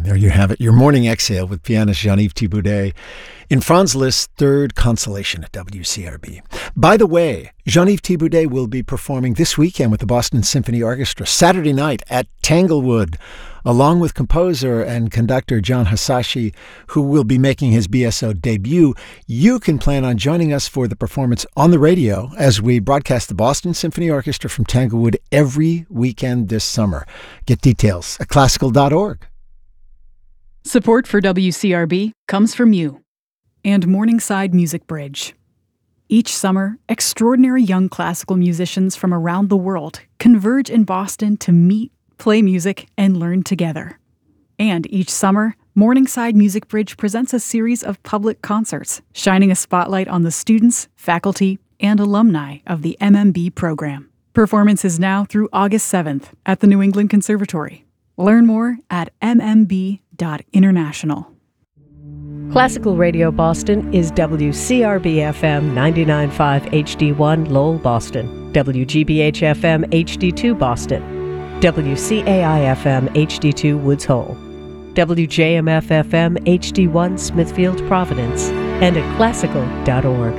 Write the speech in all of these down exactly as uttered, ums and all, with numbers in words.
There you have it, your morning exhale with pianist Jean-Yves Thibaudet in Franz Liszt's Third Consolation at W C R B. By the way, Jean-Yves Thibaudet will be performing this weekend with the Boston Symphony Orchestra Saturday night at Tanglewood, along with composer and conductor John Hasashi, who will be making his B S O debut. You can plan on joining us for the performance on the radio as we broadcast the Boston Symphony Orchestra from Tanglewood every weekend this summer. Get details at classical dot org. Support for W C R B comes from you and Morningside Music Bridge. Each summer, extraordinary young classical musicians from around the world converge in Boston to meet, play music, and learn together. And each summer, Morningside Music Bridge presents a series of public concerts, shining a spotlight on the students, faculty, and alumni of the M M B program. Performance is now through August seventh at the New England Conservatory. Learn more at m m b dot international. Classical Radio Boston is W C R B F M ninety-nine point five H D one Lowell, Boston, W G B H F M H D two Boston, W C A I F M H D two Woods Hole, W J M F F M H D one Smithfield, Providence, and at classical dot org.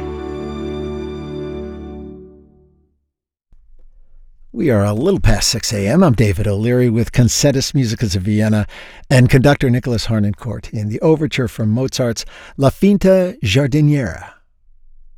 We are a little past six a.m. I'm David O'Leary with Concertus Musicus of Vienna and conductor Nicholas Harnoncourt in the overture from Mozart's La Finta Giardiniera.